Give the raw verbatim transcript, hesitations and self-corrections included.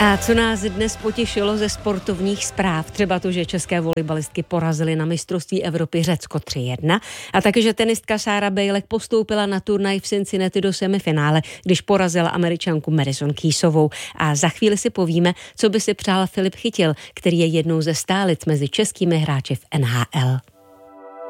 A co nás dnes potěšilo ze sportovních zpráv? Třeba to, že české volejbalistky porazily na mistrovství Evropy Řecko tři jedna a také, že tenistka Sára Bejlek postoupila na turnaj v Cincinnati do semifinále, když porazila Američanku Madison Keysovou. A za chvíli si povíme, co by si přál Filip Chytil, který je jednou ze stálic mezi českými hráči v N H L.